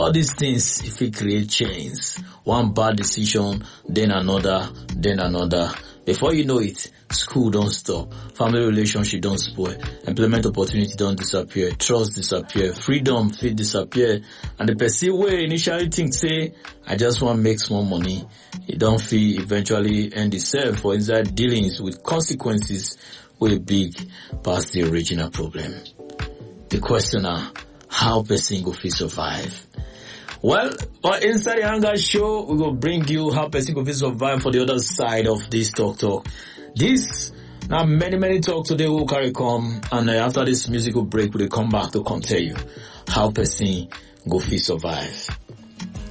All these things, if we create chains, one bad decision, then another, then another. Before you know it, school don't stop, family relationship don't spoil, employment opportunity don't disappear, trust disappear, freedom fit disappear, and the person wey initially think say, I just want to make small money, he don't feel eventually end itself for inside dealings with consequences way big past the original problem. The question are, how person go fit survive? Well, inside the Hunger Show, we will bring you how person go fit survive for the other side of this talk. This, now many talk today will carry come, and after this musical break, we'll come back to come tell you how person go fit survive.